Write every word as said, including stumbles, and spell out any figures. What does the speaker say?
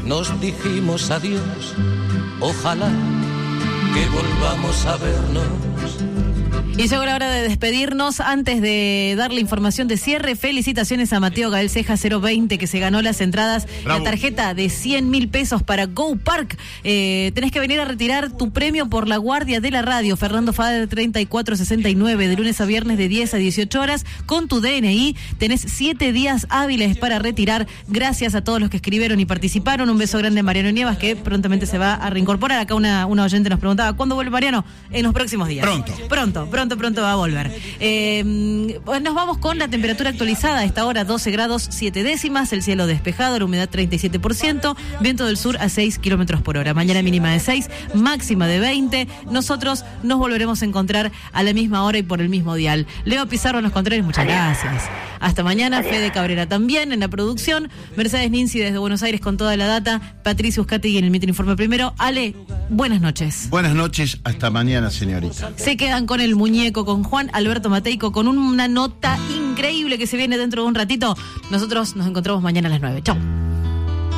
nos dijimos adiós. Ojalá que volvamos a vernos. Y llegó la hora de despedirnos. Antes de dar la información de cierre, felicitaciones a Mateo Gael Ceja cero veinte, que se ganó las entradas, Bravo. La tarjeta de cien mil pesos para Go Park. Eh, tenés que venir a retirar tu premio por la guardia de la radio. Fernando Fader treinta y cuatro sesenta y nueve, de lunes a viernes de diez a dieciocho horas, con tu D N I. Tenés siete días hábiles para retirar. Gracias a todos los que escribieron y participaron. Un beso grande a Mariano Nievas, que prontamente se va a reincorporar. Acá una, una oyente nos preguntaba, ¿cuándo vuelve Mariano? En los próximos días. Pronto. Pronto, pronto. Pronto, pronto va a volver. Eh, nos vamos con la temperatura actualizada. A esta hora doce grados siete décimas, el cielo despejado, la humedad treinta y siete por ciento, viento del sur a seis kilómetros por hora. Mañana mínima de seis, máxima de veinte. Nosotros nos volveremos a encontrar a la misma hora y por el mismo dial. Leo Pizarro en los controles, muchas gracias. Hasta mañana. Fede Cabrera también en la producción. Mercedes Ninzi desde Buenos Aires con toda la data. Patricio Uscati en el Mitre Informe Primero. Ale, buenas noches. Buenas noches, hasta mañana, señorita. Se quedan con el muñeco, con Juan Alberto Mateico, con una nota increíble que se viene dentro de un ratito. Nosotros nos encontramos mañana a las nueve. Chau.